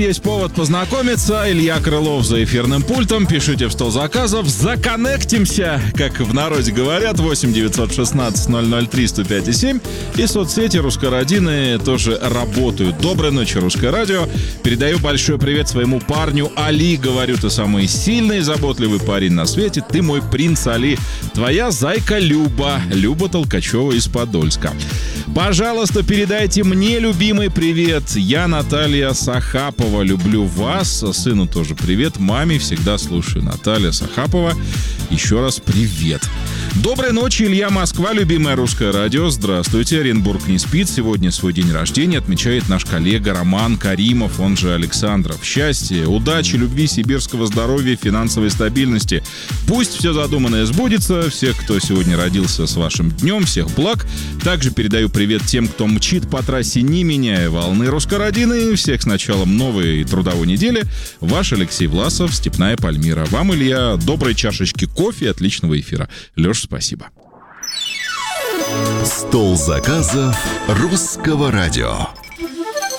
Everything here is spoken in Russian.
Есть повод познакомиться. Илья Крылов за эфирным пультом. Пишите в стол заказов. Законнектимся, как в народе говорят. 8 916 003 105 7. И соцсети Русской Родины тоже работают. Доброй ночи, Русское радио. Передаю большой привет своему парню Али. Говорю, ты самый сильный и заботливый парень на свете. Ты мой принц Али. Твоя зайка Люба. Люба Толкачева из Подольска. Пожалуйста, передайте мне любимый привет. Я Наталья Сахапова. Люблю вас. Сыну тоже привет. Маме всегда слушаю. Наталья Сахапова. Еще раз привет. Доброй ночи, Илья, Москва, любимое Русское радио. Здравствуйте. Оренбург не спит. Сегодня свой день рождения отмечает наш коллега Роман Каримов, он же Александров. Счастья, удачи, любви, сибирского здоровья, финансовой стабильности. Пусть все задуманное сбудется. Всех, кто сегодня родился с вашим днем, всех благ. Также передаю привет тем, кто мчит по трассе, не меняя волны Русской Родины. Всех с началом новой трудовой недели. Ваш Алексей Власов, Степная Пальмира. Вам, Илья, доброй чашечки кофе и отличного эфира. Леш, спасибо. Стол заказов Русского радио.